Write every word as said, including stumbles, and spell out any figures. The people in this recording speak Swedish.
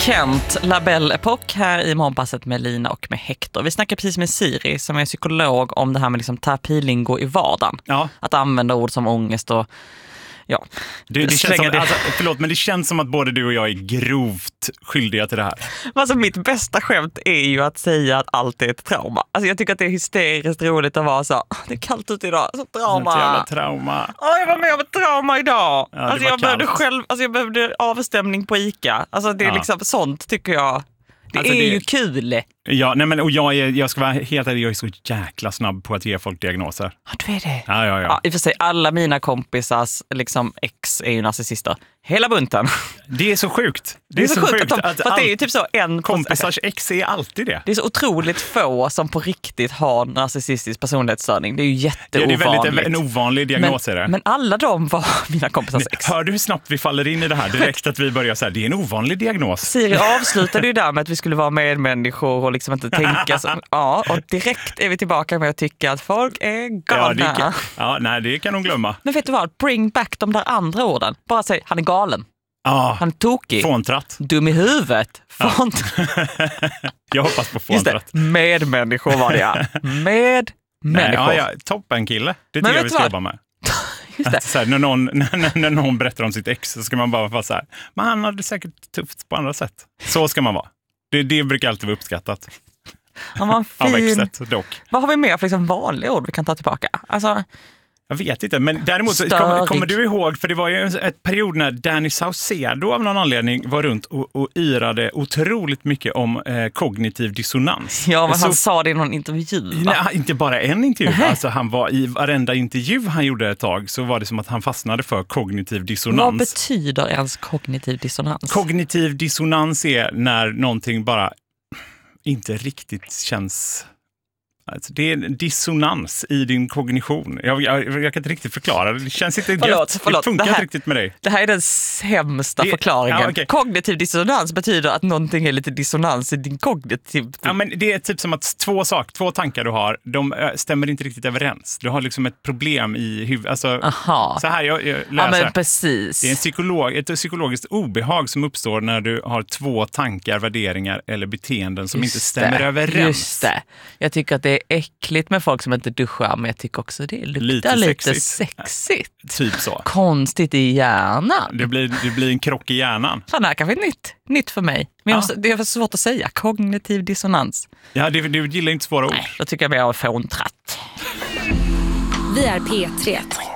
Kent, La Belle Époque här i Morgonpasset med Lina och med Hector. Vi snackar precis med Siri som är psykolog om det här med liksom terapilingo i vardagen. Ja. Att använda ord som ångest och ja. Det, det känns som, det. Alltså, förlåt, men det känns som att både du och jag är grovt skyldiga till det här. Alltså mitt bästa skämt är ju att säga att allt är ett trauma. Alltså jag tycker att det är hysteriskt roligt att vara så. Det är kallt ute idag, så trauma. Ett jävla trauma. Åh, jag var med om ett trauma idag. Ja, alltså jag behövde kallt. själv, alltså jag behövde avstämning på ICA. Alltså det är Ja. liksom sånt tycker jag. Det Alltså, är det- ju kul. Ja, nej men och jag är, jag ska vara helt ärlig, jag är så jäkla snabb på att ge folk diagnoser. Ja, du är det. Ja, ja, Ja, ja. i och för sig, alla mina kompisars liksom, ex är ju narcissister. Hela bunten. Det är så sjukt. Det är så sjukt att, de, att för att det är ju all- typ så en kompisars ex är alltid det. Det är så otroligt få som på riktigt har narcissistisk personlighetsstörning. Det är ju Ja, det är jätteovanligt. väldigt en ovanlig diagnos är det. men, men alla de var mina kompisars ex. Hör du hur snabbt vi faller in i det här direkt att vi börjar så här, det är en ovanlig diagnos. Siri avslutade ju där med att vi skulle vara medmänniskor och liksom inte tänka så. Ja, och direkt är vi tillbaka med att tycka att folk är galna. Ja, det kan, ja, nej, det kan hon glömma. Men vet du vad? Bring back de där andra orden. Bara säg, han är galen. Ja, Han är tokig. fåntratt. Dum i huvudet. Font. Jag hoppas på Just det, fåntratt. medmänniskor var det ja. Med Nej, människor. ja, ja, toppen kille. Det Men tycker jag vet vi du ska vad? jobba med. Just det. Att så här, när, någon, när, när någon berättar om sitt ex så ska man bara vara så här, men han hade säkert tufft på andra sätt. Så ska man vara. Det, det brukar alltid vara uppskattat. Han var en Av fin... exet dock. Vad har vi mer för liksom vanliga ord vi kan ta tillbaka? Alltså, Jag vet inte, men däremot så Störig. kommer, kommer du ihåg, för det var ju ett period när Danny Saucedo av någon anledning var runt och, och yrade otroligt mycket om eh, kognitiv dissonans. ja, men så, han sa det i någon intervju. Va? nej, inte bara en intervju, Nähä. alltså han var i varenda intervju han gjorde ett tag så var det som att han fastnade för kognitiv Vad dissonans. betyder ens kognitiv dissonans? Kognitiv dissonans är när någonting bara inte riktigt känns... Alltså det är en dissonans i din kognition. Jag, jag, jag kan inte riktigt förklara. Det känns inte Förlåt, gött. förlåt. Det funkar Det här- inte riktigt med dig. Det här är den sämsta Det- förklaringen. ja, okej. Kognitiv dissonans betyder att någonting är lite dissonans i din kognitiv... Ja, men det är typ som att två saker, två tankar du har, de äh, stämmer inte riktigt överens. Du har liksom ett problem i huvudet. Alltså, Aha. så här, jag, jag läser. Ja, men precis. Det är en psykolog, ett psykologiskt obehag som uppstår när du har två tankar, värderingar eller beteenden som Just inte stämmer det, överens. Just det. Jag tycker att det är äckligt med folk som inte duschar, men jag tycker också det luktar Lite lite sexigt. sexigt. Typ så. Konstigt i hjärnan. Det blir, det blir en krock i hjärnan. Fan, det här kanske är nytt. Nytt för mig. Men jag Ja. måste, det är svårt att säga. Kognitiv dissonans. Ja, du, du gillar inte svåra ord. Nej, då tycker jag mer av fåntratt. Vi är P tre.